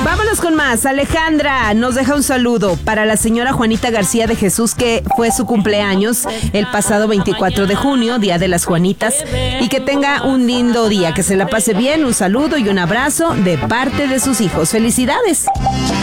Vámonos con más. Alejandra nos deja un saludo para la señora Juanita García de Jesús, que fue su cumpleaños el pasado 24 de junio, Día de las Juanitas, y que tenga un lindo día, que se la pase bien. Un saludo y un abrazo de parte de sus hijos. ¡Felicidades!